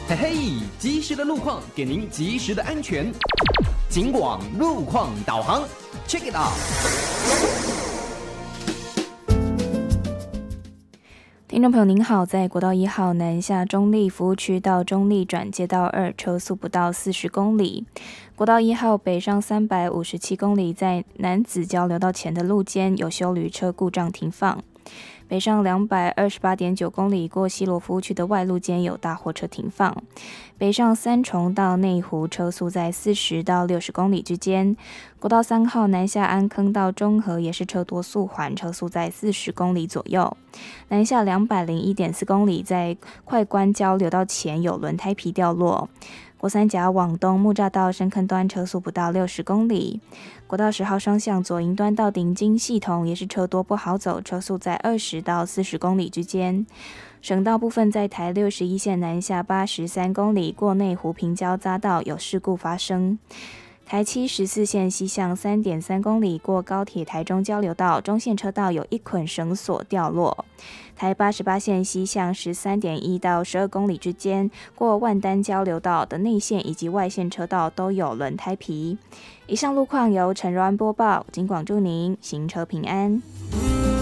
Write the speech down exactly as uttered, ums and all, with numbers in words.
嘿嘿，及时的路况给您及时的安全。警广路况导航 ，Check it out。 听众朋友您好，在国道一号南下中立服务区到中立转接道二，车速不到四十公里。国道一号北上三百五十七公里，在南子交流道前的路肩有休旅车故障停放。北上两百二十八点九公里，过西螺服务区的外路间有大货车停放。北上三重到内湖，车速在四十到六十公里之间。国道三号南下安坑到中和也是车多速缓，车速在四十公里左右。南下两百零一点四公里，在快关交流道前有轮胎皮掉落。国三甲往东木栅道深坑端车速不到六十公里。国道十号双向左营端到顶金系统也是车多不好走，车速在二十到四十公里之间。省道部分在台六十一线南下八十三公里，过内湖平交匝道有事故发生。台七十四线西向三点三公里，过高铁台中交流道中线车道有一捆绳索掉落。台八十八线西向十三点一到十二公里之间，过万丹交流道的内线以及外线车道都有轮胎皮。以上路况由陈柔安播报，警广祝您行车平安。